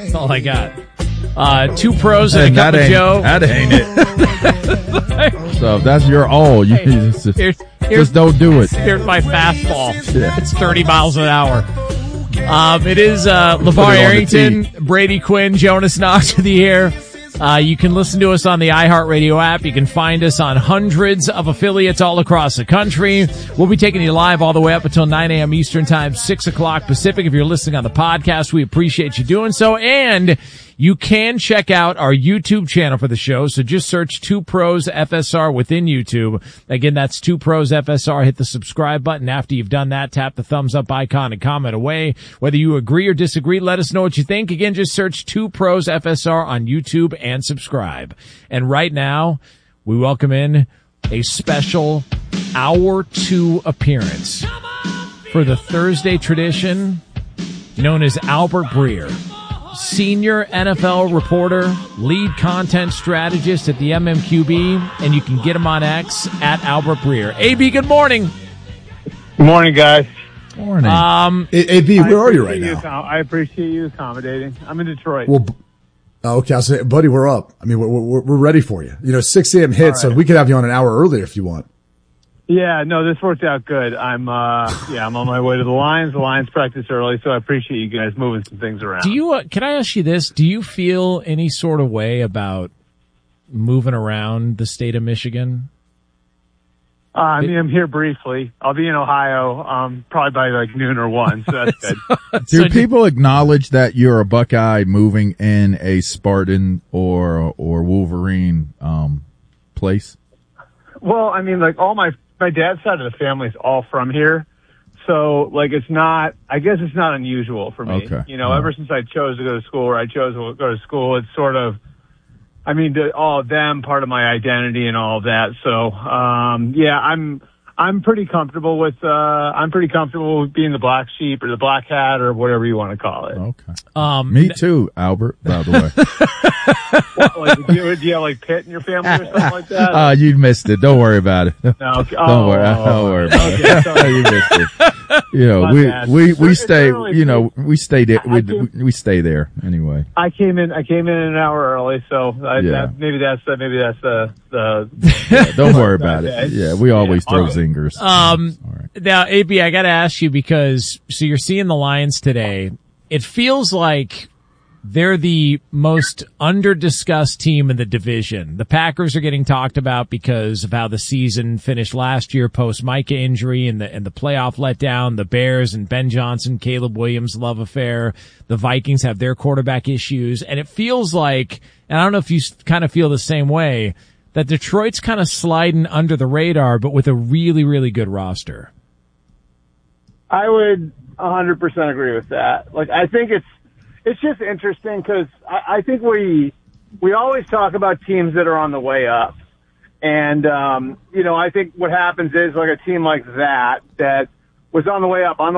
That's all I got. Two pros and a cup of Joe. That ain't it. So if that's your all, you just don't do it. Here's my fastball. Yeah. It's 30 miles an hour. It is LeVar Arrington, Brady Quinn, Jonas Knox to the air. You can listen to us on the iHeartRadio app. You can find us on hundreds of affiliates all across the country. We'll be taking you live all the way up until 9 a.m. Eastern Time, 6 o'clock Pacific. If you're listening on the podcast, we appreciate you doing so. And you can check out our YouTube channel for the show. So just search 2 Pros FSR within YouTube. Again, that's 2 Pros FSR. Hit the subscribe button. After you've done that, tap the thumbs up icon and comment away. Whether you agree or disagree, let us know what you think. Again, just search 2 Pros FSR on YouTube and subscribe. And right now, we welcome in a special Hour 2 appearance for the Thursday tradition known as Albert Breer. Senior NFL reporter, lead content strategist at the MMQB, and you can get him on X at Albert Breer. AB, good morning. Good morning, guys. Morning. AB, where are you right now? I appreciate you accommodating. I'm in Detroit. Well, okay, I'll say, buddy, we're up. I mean, we're ready for you. 6 a.m. hit, right. So we could have you on an hour earlier if you want. Yeah, no, this worked out good. I'm on my way to the Lions. The Lions practice early, so I appreciate you guys moving some things around. Do you? Can I ask you this? Do you feel any sort of way about moving around the state of Michigan? I'm here briefly. I'll be in Ohio, probably by like noon or 1, so that's good. Do people acknowledge that you're a Buckeye moving in a Spartan or Wolverine place? Well, I mean, like my dad's side of the family's all from here. So, like, I guess it's not unusual for me. Okay. Ever since I chose to go to school or I chose to go to school, it's sort of, I mean, all of them, part of my identity and all of that. So, yeah, I'm pretty comfortable with being the black sheep or the black hat or whatever you want to call it. Okay. Me too, Albert, by the way. What, like, do you have like Pitt in your family or something like that? You missed it. Don't worry about it. No, okay. Don't worry about it. You missed it. We stay, we stay there. We stay there anyway. I came in an hour early, so maybe that's the yeah, don't worry about it. Yeah, we always throw zingers. Right. Now, AB, I got to ask you because you're seeing the Lions today. It feels like they're the most under-discussed team in the division. The Packers are getting talked about because of how the season finished last year post Micah injury and the playoff letdown. The Bears and Ben Johnson, Caleb Williams love affair. The Vikings have their quarterback issues. And it feels like, and I don't know if you kind of feel the same way, that Detroit's kind of sliding under the radar, but with a really, really good roster. I would 100% agree with that. Like, I think it's just interesting because I think we always talk about teams that are on the way up. And, I think what happens is like a team like that was on the way up,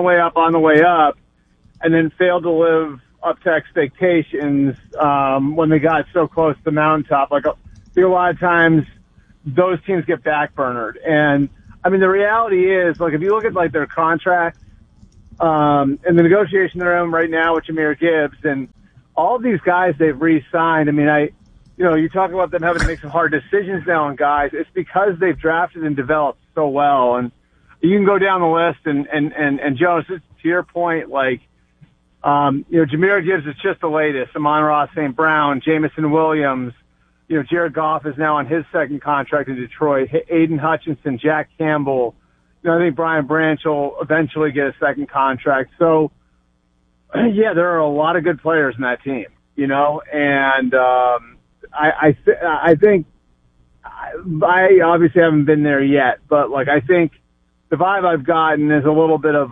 and then failed to live up to expectations when they got so close to the mountaintop. Like, I think a lot of times those teams get backburnered. And, I mean, the reality is, like, if you look at, like, their contracts, and the negotiation they're in right now with Jahmyr Gibbs and all of these guys they've re-signed. I mean, you talk about them having to make some hard decisions now on guys. It's because they've drafted and developed so well. And you can go down the list and Jonas, to your point, like, Jahmyr Gibbs is just the latest. Amon-Ra St. Brown, Jamison Williams, Jared Goff is now on his second contract in Detroit, Aiden Hutchinson, Jack Campbell. I think Brian Branch will eventually get a second contract. So, yeah, there are a lot of good players in that team, and I think I obviously haven't been there yet, but like I think the vibe I've gotten is a little bit of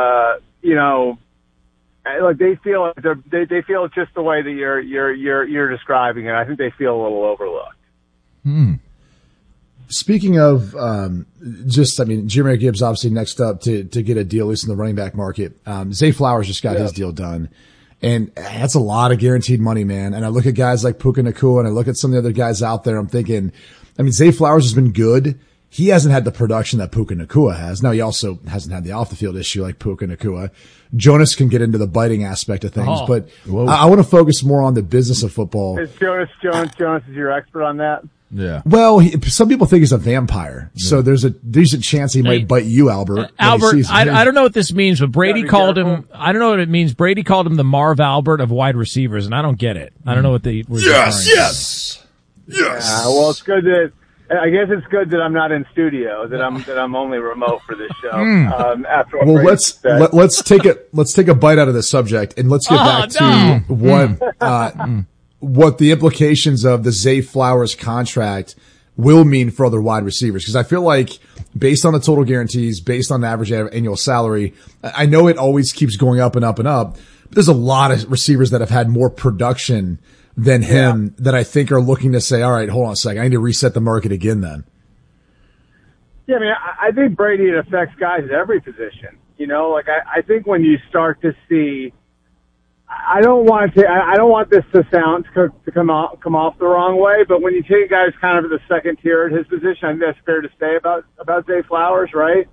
like they feel they feel just the way that you're describing it. I think they feel a little overlooked. Speaking of, Jahmyr Gibbs obviously next up to get a deal, at least in the running back market. Zay Flowers just got his deal done. And that's a lot of guaranteed money, man. And I look at guys like Puka Nacua and I look at some of the other guys out there. I'm thinking, Zay Flowers has been good. he hasn't had the production that Puka Nacua has. Now he also hasn't had the off the field issue like Puka Nacua. Jonas can get into the biting aspect of things, but I want to focus more on the business of football. Is Jonas is your expert on that? Yeah. Well, some people think he's a vampire, so there's a decent chance he might bite you, Albert. Albert, I don't know what this means, but Brady called him. I don't know what it means. Brady called him the Marv Albert of wide receivers, and I don't get it. I don't know what they were. Yes. Well, it's good that. I guess it's good that I'm not in studio, that I'm only remote for this show. After let's take a bite out of the subject and let's get back to what the implications of the Zay Flowers contract will mean for other wide receivers. Because I feel like based on the total guarantees, based on the average annual salary, I know it always keeps going up and up and up, but there's a lot of receivers that have had more production than him that I think are looking to say, all right, hold on a second, I need to reset the market again then. Yeah, I mean, I think Brady, it affects guys at every position. You know, like I think when you start to see, I don't want this to come off the wrong way, but when you take guys kind of at the second tier at his position, I think that's fair to say about Zay Flowers, right?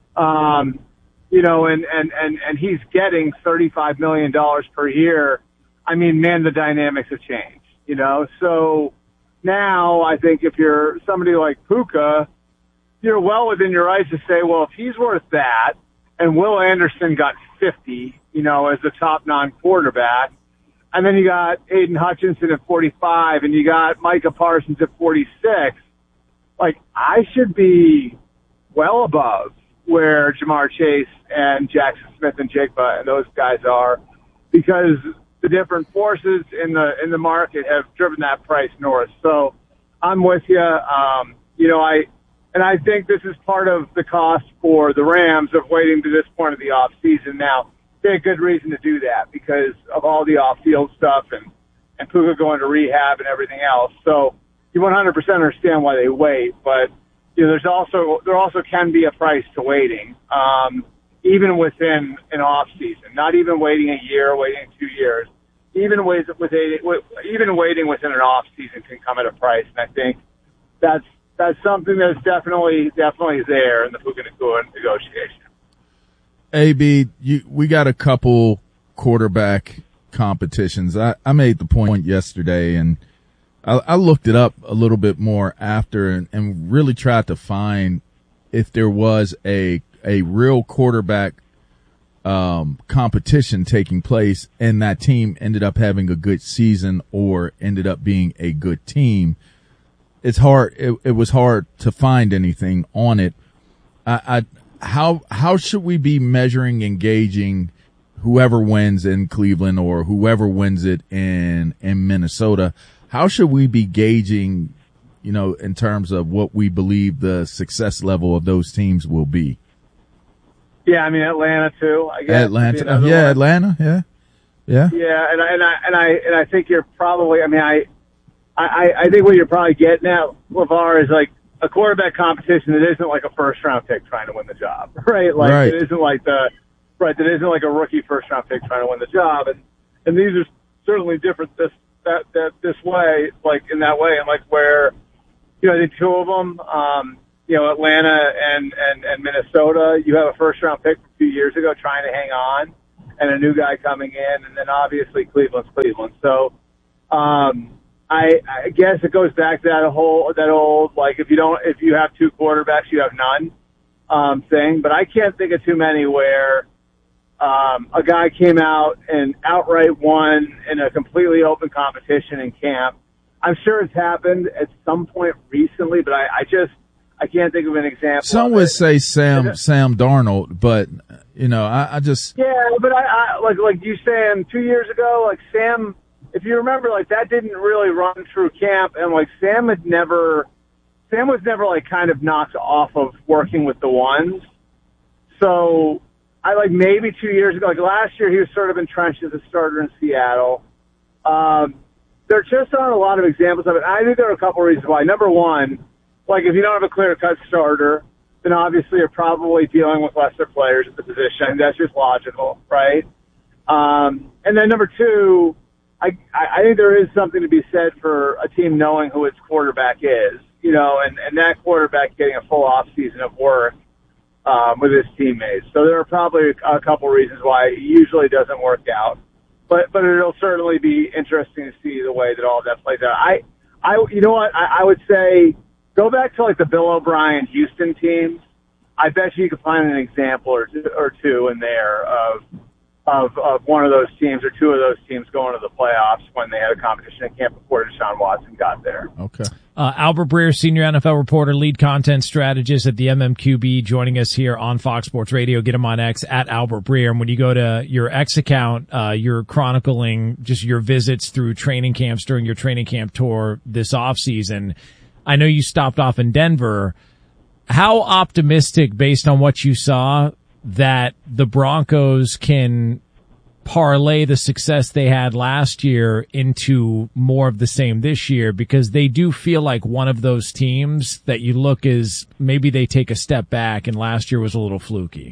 You know, and he's getting $35 million per year. I mean, man, the dynamics have changed, you know? So now I think if you're somebody like Puka, you're well within your rights to say, well, if he's worth that and Will Anderson got 50, you know, as the top non-quarterback, and then you got Aiden Hutchinson at 45 and you got Micah Parsons at 46, like I should be well above where Jamar Chase and Jackson Smith and Jigba and those guys are, because the different forces in the market have driven that price north. So I'm with you. You know, I think this is part of the cost for the Rams of waiting to this point of the off season. Now, they had good reason to do that because of all the off field stuff and Puka going to rehab and everything else. So you 100% understand why they wait, but you know, there also can be a price to waiting. Even within an off season, not even waiting a year, waiting 2 years, even waiting within an off season can come at a price. And I think that's something that's definitely there in the Puka Nacua negotiation. AB, we got a couple quarterback competitions. I made the point yesterday, and I looked it up a little bit more after and really tried to find if there was a real quarterback competition taking place and that team ended up having a good season or ended up being a good team. It's hard. It was hard to find anything on it. How should we be measuring and gauging whoever wins in Cleveland or whoever wins it in Minnesota? How should we be gauging, you know, in terms of what we believe the success level of those teams will be? Yeah, I mean Atlanta too. I guess Atlanta, Atlanta, yeah. Yeah, and I think you're probably. I mean, I think what you're probably getting at, LeVar, is like a quarterback competition that isn't like a first round pick trying to win the job, right? Like right. It isn't like that isn't like a rookie first round pick trying to win the job, and these are certainly different this way, like in that way, and like where, you know, I think two of them. You know, Atlanta and Minnesota, you have a first-round pick a few years ago trying to hang on and a new guy coming in, and then obviously Cleveland's Cleveland. So I guess it goes back to that old, like, if you have two quarterbacks, you have none thing. But I can't think of too many where a guy came out and outright won in a completely open competition in camp. I'm sure it's happened at some point recently, but I can't think of an example. Some would say Sam Darnold, but you know, I just but I like you saying 2 years ago, like Sam, if you remember, like that didn't really run through camp, and like Sam was never like kind of knocked off of working with the ones. So I like maybe 2 years ago, like last year, he was sort of entrenched as a starter in Seattle. There just aren't a lot of examples of it. I think there are a couple of reasons why. Number one, like, if you don't have a clear-cut starter, then obviously you're probably dealing with lesser players at the position. That's just logical, right? And then number two, I think there is something to be said for a team knowing who its quarterback is. and that quarterback getting a full off season of work with his teammates. So there are probably a couple reasons why it usually doesn't work out. But it'll certainly be interesting to see the way that all of that plays out. I would say go back to like the Bill O'Brien Houston teams. I bet you could find an example or two in there of one of those teams or two of those teams going to the playoffs when they had a competition at camp before Deshaun Watson got there. Okay. Albert Breer, senior NFL reporter, lead content strategist at the MMQB, joining us here on Fox Sports Radio. Get him on X at Albert Breer. And when you go to your X account, you're chronicling just your visits through training camps during your training camp tour this offseason. I know you stopped off in Denver. How optimistic, based on what you saw, that the Broncos can parlay the success they had last year into more of the same this year? Because they do feel like one of those teams that you look as maybe they take a step back, and last year was a little fluky.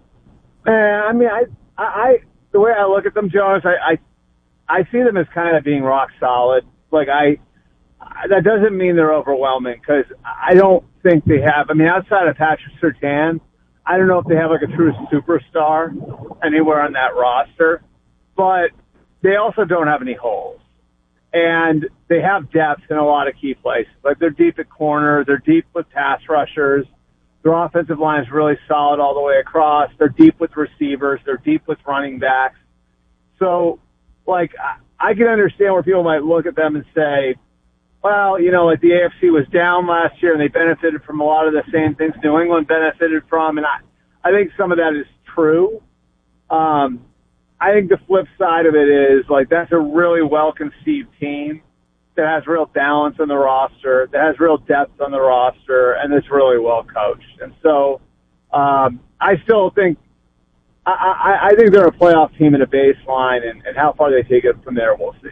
I mean, I the way I look at them, Jonas, I see them as kind of being rock solid. Like that doesn't mean they're overwhelming, because I don't think they have. I mean, outside of Patrick Surtain, I don't know if they have like a true superstar anywhere on that roster, but they also don't have any holes. And they have depth in a lot of key places. Like they're deep at corner, they're deep with pass rushers. Their offensive line is really solid all the way across. They're deep with receivers, they're deep with running backs. So, like, I can understand where people might look at them and say, well, like the AFC was down last year and they benefited from a lot of the same things New England benefited from. And I think some of that is true. I think the flip side of it is, like, that's a really well-conceived team that has real balance on the roster, that has real depth on the roster, and that's really well coached. And so, I still think, I think they're a playoff team at a baseline, and how far they take it from there, we'll see.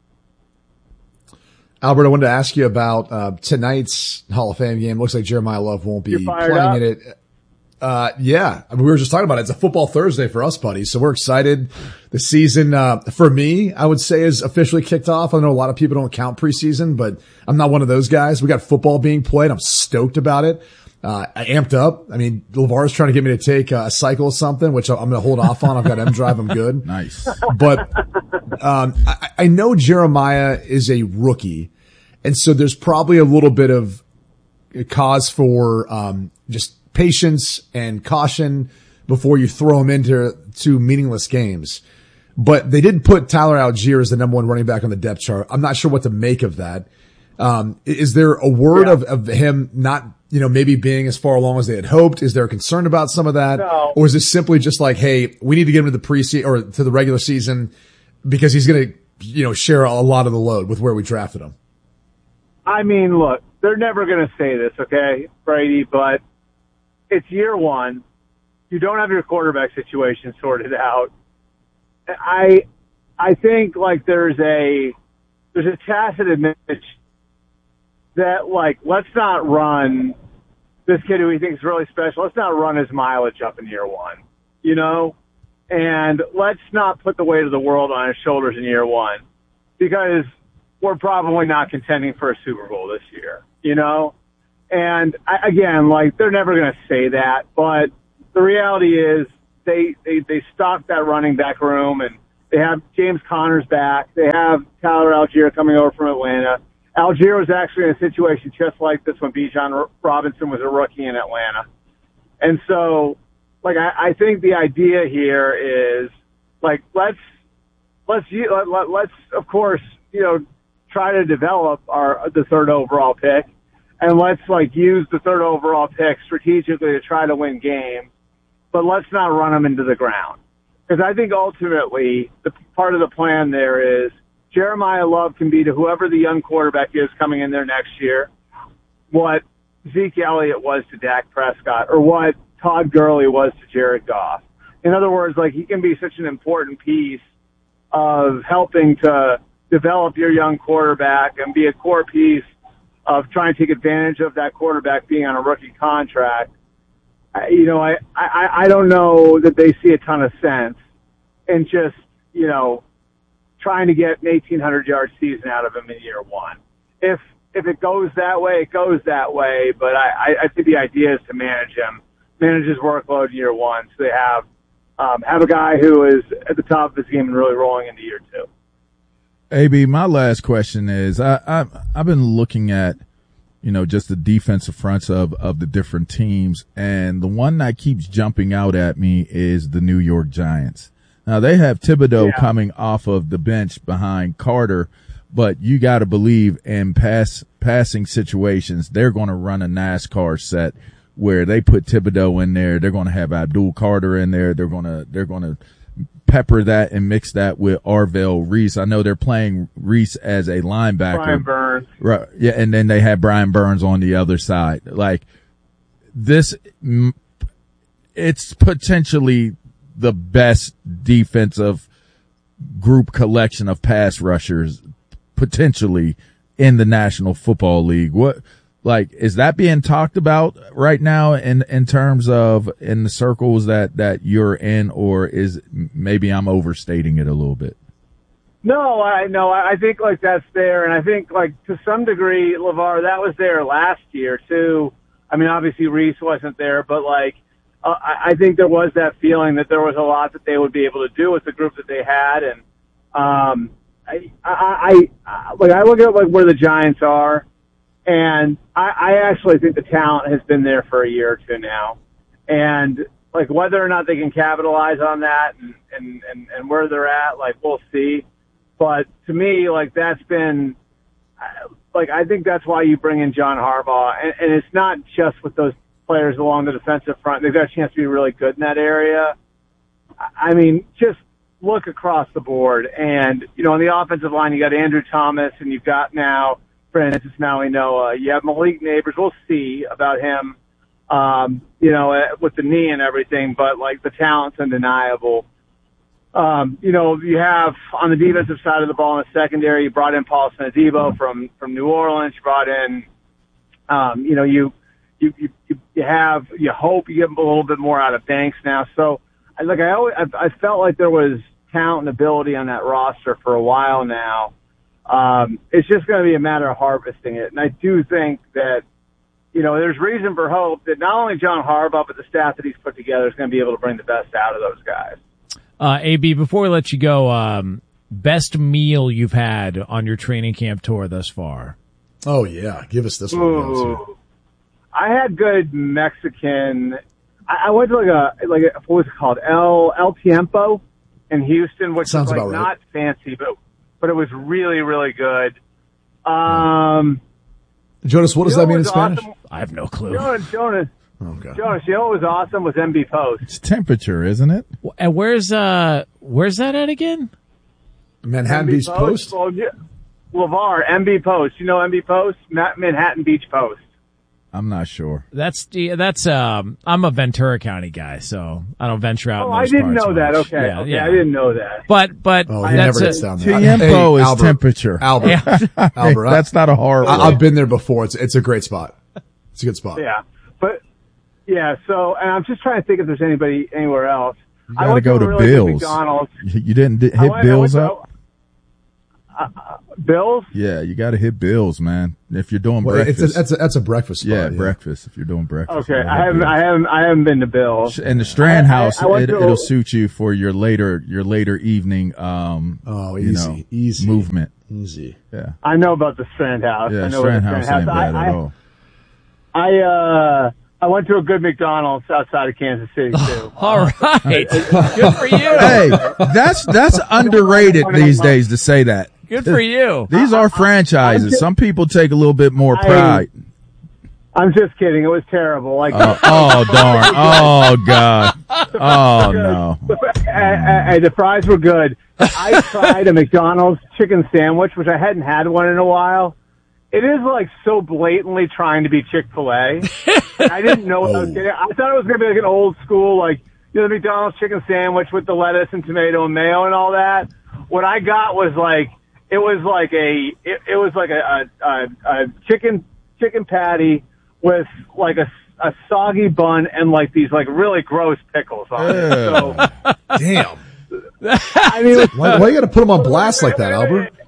Albert, I wanted to ask you about tonight's Hall of Fame game. Looks like Jeremiah Love won't be playing in it. Yeah, I mean, we were just talking about it. It's a football Thursday for us, buddy. So we're excited. The season, for me, I would say is officially kicked off. I know a lot of people don't count preseason, but I'm not one of those guys. We got football being played. I'm stoked about it. I amped up. I mean, LeVar's trying to get me to take a cycle or something, which I'm going to hold off on. I've got M-Drive. I'm good. Nice. But, I know Jeremiah is a rookie. And so there's probably a little bit of cause for, just patience and caution before you throw him into meaningless games. But they did put Tyler Algier as the number one running back on the depth chart. I'm not sure what to make of that. Is there a word of him not, maybe being as far along as they had hoped? Is there a concern about some of that? No. Or is it simply just like, hey, we need to get him to the preseason or to the regular season because he's going to, share a lot of the load with where we drafted him? I mean, look, they're never going to say this, okay, Brady, but it's year one. You don't have your quarterback situation sorted out. I think, like, there's a tacit admission that, like, let's not run this kid who we think is really special. Let's not run his mileage up in year one, and let's not put the weight of the world on his shoulders in year one, because we're probably not contending for a Super Bowl this year, And again, like, they're never going to say that, but the reality is they stocked that running back room, and they have James Conner's back. They have Tyler Algier coming over from Atlanta. Algier was actually in a situation just like this when Bijan Robinson was a rookie in Atlanta. And so, like, I think the idea here is, like, let's of course, try to develop the third overall pick, and let's, like, use the third overall pick strategically to try to win games, but let's not run them into the ground. Because I think ultimately the part of the plan there is Jeremiah Love can be to whoever the young quarterback is coming in there next year what Zeke Elliott was to Dak Prescott, or what Todd Gurley was to Jared Goff. In other words, like, he can be such an important piece of helping to develop your young quarterback and be a core piece of trying to take advantage of that quarterback being on a rookie contract. I don't know that they see a ton of sense in just, trying to get an 1,800-yard season out of him in year one. If if it goes that way, it goes that way. But I think the idea is to manage his workload in year one, so they have a guy who is at the top of his game and really rolling into year two. AB, my last question is, I've been looking at, just the defensive fronts of the different teams, and the one that keeps jumping out at me is the New York Giants. Now, they have Thibodeau coming off of the bench behind Carter, but you got to believe in passing situations, they're going to run a NASCAR set where they put Thibodeau in there. They're going to have Abdul Carter in there. They're going to pepper that and mix that with Arvell Reese. I know they're playing Reese as a linebacker. Brian Burns. Right. Yeah. And then they have Brian Burns on the other side. Like this, it's potentially the best defensive group collection of pass rushers potentially in the National Football League. Is that being talked about right now in terms of in the circles that you're in, or is maybe I'm overstating it a little bit? No, I think that's there. And I think to some degree, LeVar, that was there last year too. I mean, obviously Reese wasn't there, but I think there was that feeling that there was a lot that they would be able to do with the group that they had. And, I look at where the Giants are, and I actually think the talent has been there for a year or two now. And whether or not they can capitalize on that and where they're at, we'll see. But to me, that's been, I think that's why you bring in John Harbaugh. And it's not just with those players along the defensive front. They've got a chance to be really good in that area. I mean, just look across the board. And, on the offensive line, you got Andrew Thomas, and you've got now Francis Maui-Noah. You have Malik Neighbors. We'll see about him, with the knee and everything, but the talent's undeniable. You have on the defensive side of the ball in the secondary, you brought in Paul Sanadebo from New Orleans. You brought in, you hope you get a little bit more out of Banks now. So I felt like there was talent and ability on that roster for a while now. It's just going to be a matter of harvesting it. And I do think that, there's reason for hope that not only John Harbaugh, but the staff that he's put together is going to be able to bring the best out of those guys. AB, before we let you go, best meal you've had on your training camp tour thus far? Oh, yeah. Give us this one. I had good Mexican. I went to what was it called? El Tiempo in Houston, which sounds is about right. Not fancy, but it was really, really good. Jonas, what does that mean in Spanish? Awesome? I have no clue. Jonas, okay. Jonas, what was awesome was MB Post. It's temperature, isn't it? And where's that at again? Manhattan Beach Post? Well, yeah. LeVar, MB Post. You know MB Post? Manhattan Beach Post. I'm not sure. That's I'm a Ventura County guy, so I don't venture out. Oh, in those I didn't parts know that. much. Okay. Yeah, okay. yeah. I didn't know that. But he never gets down there. Tiempo is Albert, temperature. Albert, Yeah. Albert, That's not a hard word. I've been there before. It's a great spot. It's a good spot. Yeah. But, yeah, so, and I'm just trying to think if there's anybody anywhere else. You gotta go to Bill's. McDonald's. You didn't hit Bill's up? Bill's? Yeah, you got to hit Bill's, man. If you're doing breakfast, that's a breakfast spot. yeah, breakfast. If you're doing breakfast, Okay, I haven't been to Bill's. And the Strand House, went to it'll suit you for your later evening. Easy movement. Easy. Yeah, I know about the Strand House. yeah. I know Strand about the House ain't bad at all. I went to a good McDonald's outside of Kansas City too. All right. Good for you. Hey, that's underrated these days to say that. Good for you. These are franchises. Some people take a little bit more pride. I'm just kidding. It was terrible. Oh darn! Oh god! Oh no! The fries were good. I tried a McDonald's chicken sandwich, which I hadn't had one in a while. It is so blatantly trying to be Chick-fil-A. I didn't know what I was getting. I thought it was going to be an old school, the McDonald's chicken sandwich with the lettuce and tomato and mayo and all that. What I got was a chicken patty with a soggy bun and these really gross pickles on it. So, damn. I mean, Why you got to put them on blast like that, Albert?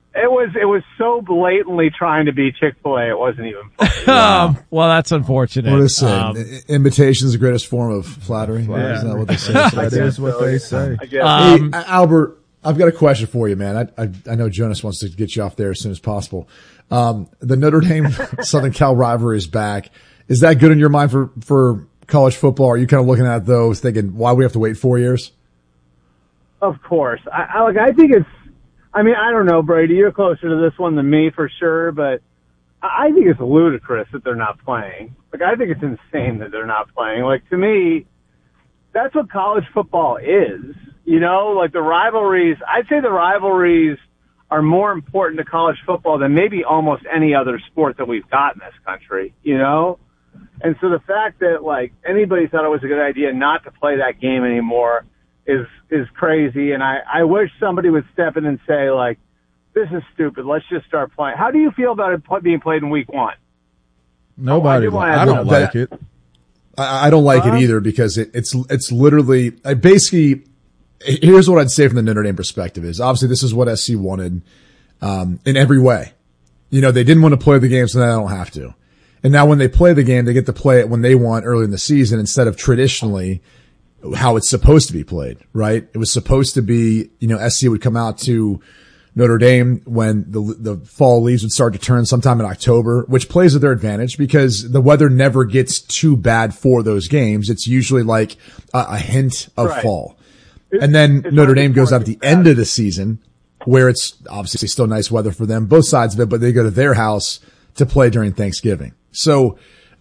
It was so blatantly trying to be Chick-fil-A, it wasn't even funny. Well, that's unfortunate. What is it? Imitation is the greatest form of flattery. Yeah. Isn't that what they say? That is what they say. I guess. Hey, Albert, I've got a question for you, man. I know Jonas wants to get you off there as soon as possible. The Notre Dame Southern Cal rivalry is back. Is that good in your mind for college football? Are you kind of looking at those thinking, why we have to wait 4 years? Of course. I think it's, I mean, I don't know, Brady, you're closer to this one than me for sure, but I think it's ludicrous that they're not playing. Like, I think it's insane that they're not playing. Like, to me, that's what college football is. You know, like the rivalries, I'd say the rivalries are more important to college football than maybe almost any other sport that we've got in this country, you know? And so the fact that, like, anybody thought it was a good idea not to play that game anymore is crazy. And I wish somebody would step in and say, like, this is stupid. Let's just start playing. How do you feel about it being played in week 1? Nobody. I don't like it. I don't like it either because it's literally basically. Here's what I'd say from the Notre Dame perspective is obviously this is what SC wanted, in every way. You know, they didn't want to play the game, so now they don't have to. And now when they play the game, they get to play it when they want early in the season instead of traditionally how it's supposed to be played, right? It was supposed to be, you know, SC would come out to Notre Dame when the fall leaves would start to turn sometime in October, which plays to their advantage because the weather never gets too bad for those games. It's usually like a hint of fall. And then Notre Dame goes out at the end of the season where it's obviously still nice weather for them, both sides of it, but they go to their house to play during Thanksgiving. So,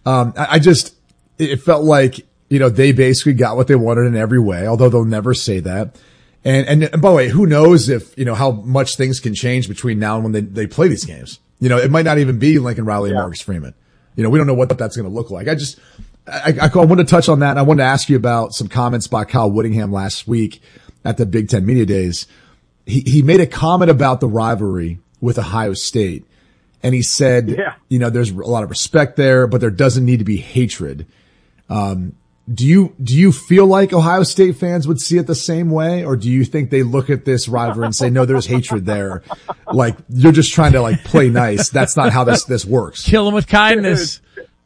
it felt like, you know, they basically got what they wanted in every way, although they'll never say that. And by the way, who knows if, you know, how much things can change between now and when they play these games. You know, it might not even be Lincoln Riley and Marcus Freeman. You know, we don't know what that's going to look like. I wanted to touch on that. And I wanted to ask you about some comments by Kyle Whittingham last week at the Big Ten Media Days. He made a comment about the rivalry with Ohio State. And he said, you know, there's a lot of respect there, but there doesn't need to be hatred. Do you feel like Ohio State fans would see it the same way? Or do you think they look at this rivalry and say, no, there's hatred there? Like, you're just trying to like play nice. That's not how this works. Kill them with kindness.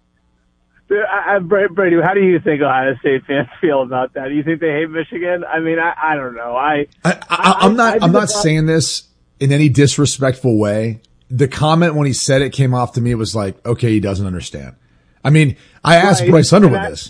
Brady, how do you think Ohio State fans feel about that? Do you think they hate Michigan? I mean, I don't know. I'm not saying this in any disrespectful way. The comment when he said it came off to me was like, okay, he doesn't understand. I mean, I asked Bryce Underwood this.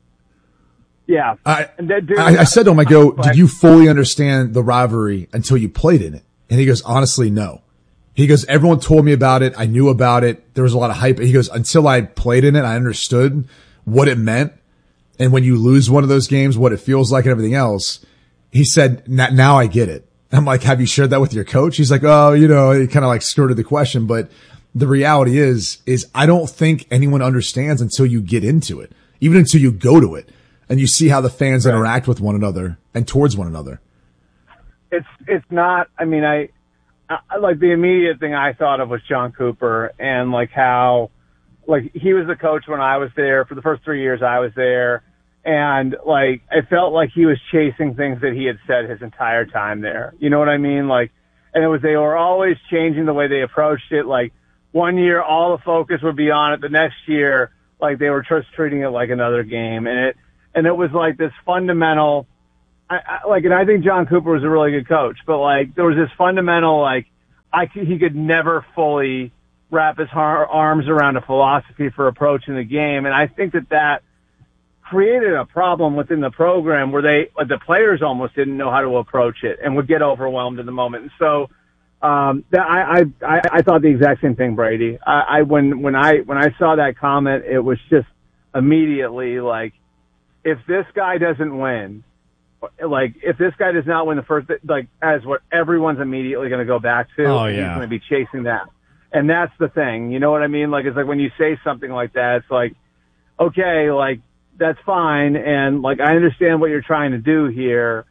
Yeah. I said to him, I go, did you fully understand the rivalry until you played in it? And he goes, honestly, no. He goes, everyone told me about it. I knew about it. There was a lot of hype. He goes, until I played in it, I understood what it meant. And when you lose one of those games, what it feels like and everything else. He said, now I get it. I'm like, have you shared that with your coach? He's like, oh, you know, he kind of like skirted the question. But the reality is I don't think anyone understands until you get into it, even until you go to it and you see how the fans interact with one another and towards one another. It's not, I mean, I like the immediate thing I thought of was John Cooper and like how, like he was the coach when I was there for the first 3 years I was there. And like, I felt like he was chasing things that he had said his entire time there. You know what I mean? Like, and they were always changing the way they approached it. Like one year, all the focus would be on it. The next year, like they were just treating it like another game. And it was like this fundamental, and I think John Cooper was a really good coach, but like there was this fundamental, like he could never fully wrap his arms around a philosophy for approaching the game. And I think that created a problem within the program where the players almost didn't know how to approach it and would get overwhelmed in the moment. And so, I thought the exact same thing, Brady. When I saw that comment, it was just immediately like, if this guy doesn't win, like if this guy does not win the first, like as what everyone's immediately going to go back to, he's going to be chasing that. And that's the thing. You know what I mean? Like, it's like when you say something like that, it's like, okay, like, that's fine. And like, I understand what you're trying to do here.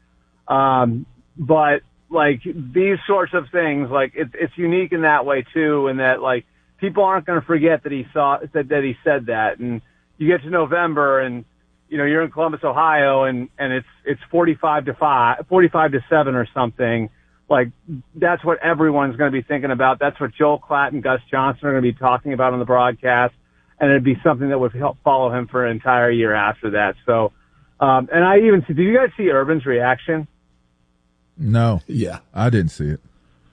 But like these sorts of things, like it's unique in that way too. And that like people aren't going to forget that he said that. And you get to November and, you know, you're in Columbus, Ohio and it's 45-7 or something. like, that's what everyone's going to be thinking about. That's what Joel Klatt and Gus Johnson are going to be talking about on the broadcast. And it'd be something that would help follow him for an entire year after that. So, and I even see, did you guys see Urban's reaction? No. Yeah. I didn't see it.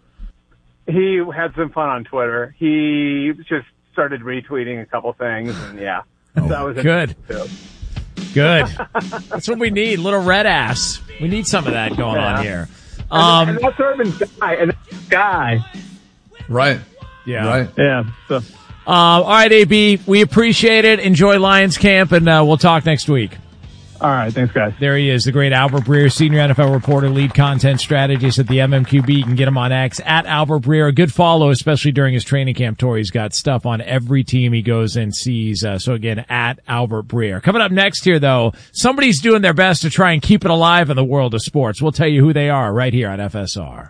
He had some fun on Twitter. He just started retweeting a couple things, and yeah. Oh, that was good. Good. That's what we need. Little red ass. We need some of that going on here. And that's Urban's guy. Right. Yeah. Right. Yeah. So. All right, AB. We appreciate it. Enjoy Lions camp, and we'll talk next week. All right. Thanks, guys. There he is, the great Albert Breer, senior NFL reporter, lead content strategist at the MMQB. You can get him on X at Albert Breer. A good follow, especially during his training camp tour. He's got stuff on every team he goes and sees. So again, at Albert Breer. Coming up next here, though, somebody's doing their best to try and keep it alive in the world of sports. We'll tell you who they are right here on FSR.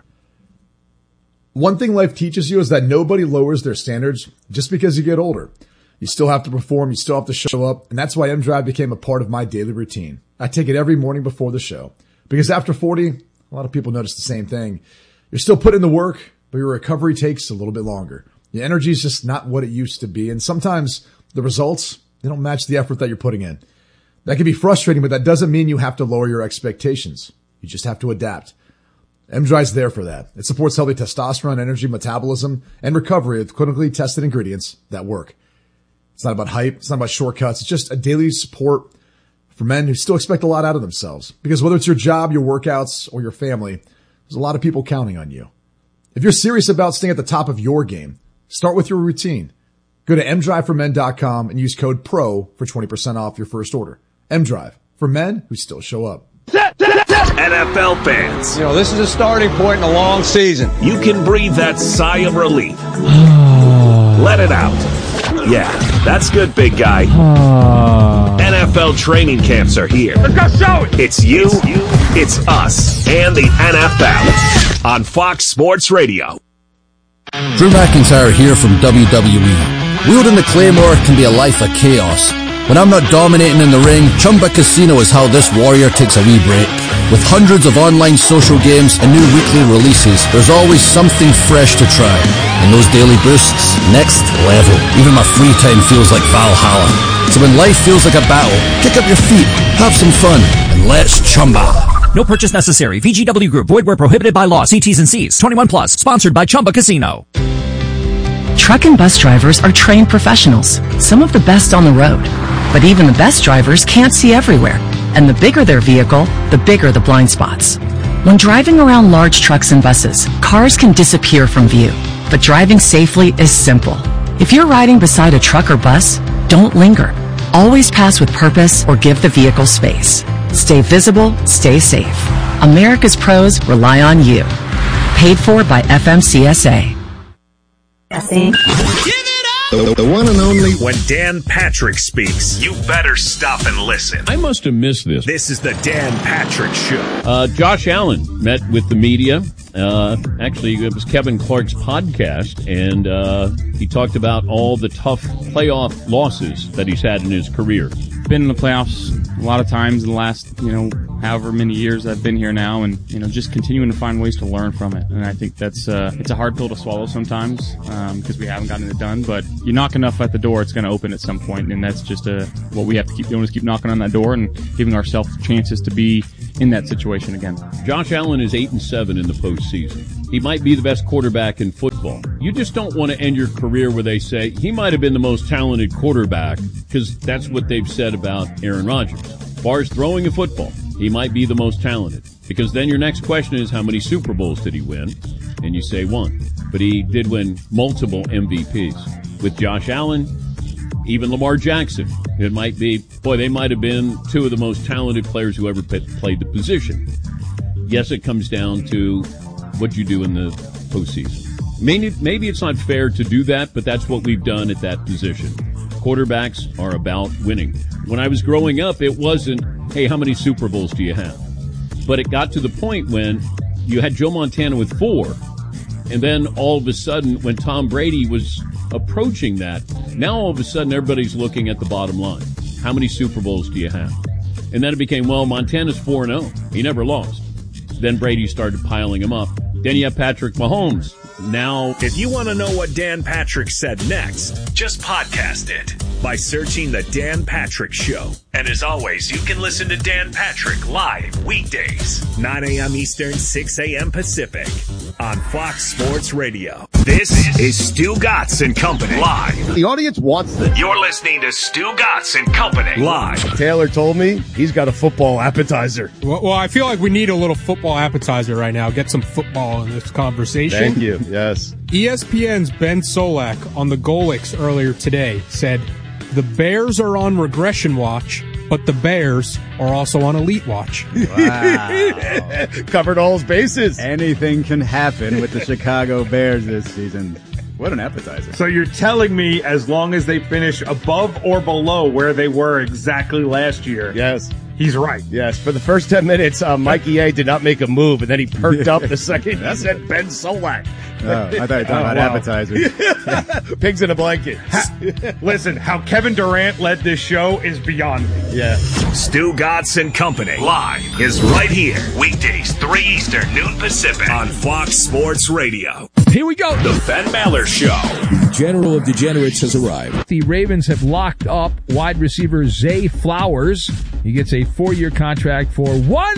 One thing life teaches you is that nobody lowers their standards just because you get older. You still have to perform. You still have to show up. And that's why M-Drive became a part of my daily routine. I take it every morning before the show. Because after 40, a lot of people notice the same thing. You're still putting in the work, but your recovery takes a little bit longer. Your energy is just not what it used to be. And sometimes the results, they don't match the effort that you're putting in. That can be frustrating, but that doesn't mean you have to lower your expectations. You just have to adapt. M-Drive's there for that. It supports healthy testosterone, energy, metabolism, and recovery with clinically tested ingredients that work. It's not about hype. It's not about shortcuts. It's just a daily support for men who still expect a lot out of themselves. Because whether it's your job, your workouts, or your family, there's a lot of people counting on you. If you're serious about staying at the top of your game, start with your routine. Go to mdriveformen.com and use code PRO for 20% off your first order. M-Drive, for men who still show up. NFL fans, this is a starting point in a long season. you can breathe that sigh of relief. Let it out. Yeah, that's good, big guy. NFL training camps are here. Let's go show it. It's you, it's us, and the NFL on Fox Sports Radio. Drew McIntyre here from WWE. Wielding the Claymore can be a life of chaos. When I'm not dominating in the ring, Chumba Casino is how this warrior takes a wee break. With hundreds of online social games and new weekly releases, there's always something fresh to try. And those daily boosts, next level. Even my free time feels like Valhalla. So when life feels like a battle, kick up your feet, have some fun, and let's Chumba. No purchase necessary. VGW Group. Void where prohibited by law. See T's and C's. 21 plus. Sponsored by Chumba Casino. Truck and bus drivers are trained professionals, some of the best on the road. But even the best drivers can't see everywhere. And the bigger their vehicle, the bigger the blind spots. When driving around large trucks and buses, cars can disappear from view. But driving safely is simple. If you're riding beside a truck or bus, don't linger. Always pass with purpose or give the vehicle space. Stay visible, stay safe. America's pros rely on you. Paid for by FMCSA. The one and only. When Dan Patrick speaks, you better stop and listen. I must have missed this. This is the Dan Patrick Show. Josh Allen met with the media. Actually, it was Kevin Clark's podcast, and he talked about all the tough playoff losses that he's had in his career. Been in the playoffs a lot of times in the last, however many years I've been here now, and, just continuing to find ways to learn from it. And I think that's, it's a hard pill to swallow sometimes, because we haven't gotten it done, but you knock enough at the door, it's going to open at some point, and that's just, what we have to keep doing is keep knocking on that door and giving ourselves chances to be in that situation again. Josh Allen is 8-7 in the postseason. He might be the best quarterback in football. You just don't want to end your career where they say he might have been the most talented quarterback, because that's what they've said about Aaron Rodgers. As far as throwing a football, he might be the most talented, because then your next question is how many Super Bowls did he win? And you say one. But he did win multiple MVPs. With Josh Allen, even Lamar Jackson, it might be, they might have been two of the most talented players who ever played the position. Yes, it comes down to what you do in the postseason. Maybe it's not fair to do that, but that's what we've done at that position. Quarterbacks are about winning. When I was growing up, it wasn't, hey, how many Super Bowls do you have? But it got to the point when you had Joe Montana with 4, and then all of a sudden, when Tom Brady was approaching that, now all of a sudden everybody's looking at the bottom line. How many Super Bowls do you have? And then it became, Montana's 4-0. He never lost. Then Brady started piling them up. Then you have Patrick Mahomes. Now, if you want to know what Dan Patrick said next, just podcast it by searching The Dan Patrick Show. And as always, you can listen to Dan Patrick live weekdays, 9 a.m. Eastern, 6 a.m. Pacific on Fox Sports Radio. This is Stu Gatz and Company live. The audience wants this. You're listening to Stu Gatz and Company live. Taylor told me he's got a football appetizer. Well, I feel like we need a little football appetizer right now. Get some football in this conversation. Thank you. Yes. ESPN's Ben Solak on the Golix earlier today said the Bears are on regression watch, but the Bears are also on elite watch. Wow. Covered all his bases. Anything can happen with the Chicago Bears this season. What an appetizer. So you're telling me as long as they finish above or below where they were exactly last year. Yes. He's right. Yes. For the first 10 minutes, Mikey A did not make a move, and then he perked up the second he said Ben Solak. Oh, I thought you were talking about appetizers. Pigs in a blanket. Listen, how Kevin Durant led this show is beyond me. Yeah. Stu Gatz and Company live is right here. Weekdays, 3 Eastern, noon Pacific on Fox Sports Radio. Here we go. The Ben Maller Show. The General of Degenerates has arrived. The Ravens have locked up wide receiver Zay Flowers. He gets a 4-year contract for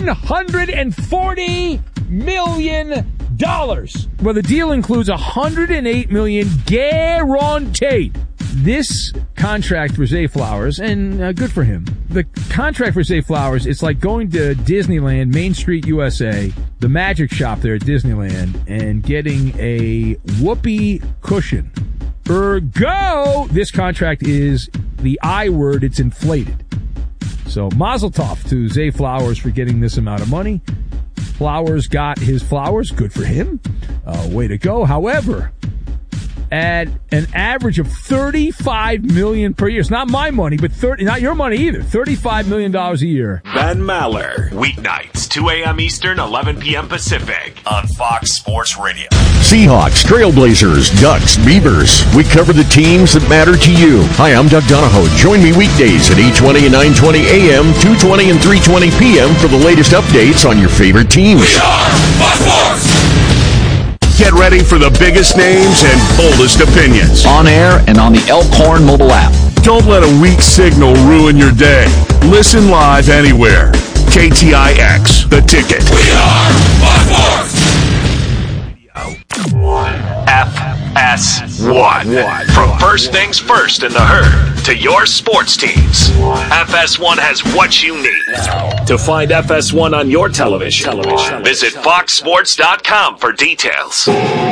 $140 million. Well, the deal includes $108 million guaranteed. This contract for Zay Flowers, and good for him. The contract for Zay Flowers, it's like going to Disneyland, Main Street, USA, the magic shop there at Disneyland, and getting a whoopee cushion. Ergo, this contract is the I word, it's inflated. So mazel tov to Zay Flowers for getting this amount of money. Flowers got his flowers. Good for him. Way to go. However, at an average of $35 million per year. It's not my money, but not your money either. $35 million a year. Ben Maller, weeknights, 2 a.m. Eastern, 11 p.m. Pacific on Fox Sports Radio. Seahawks, Trailblazers, Ducks, Beavers. We cover the teams that matter to you. Hi, I'm Doug Donahoe. Join me weekdays at 8:20 and 9:20 a.m., 2:20 and 3:20 p.m. for the latest updates on your favorite teams. We are Fox Sports! Get ready for the biggest names and boldest opinions. On air and on the Elkhorn mobile app. Don't let a weak signal ruin your day. Listen live anywhere. KTIX, The Ticket. We are Fox Sports! FS1. From first things first in the herd to your sports teams. FS1 has what you need. To find FS1 on your television, visit foxsports.com for details.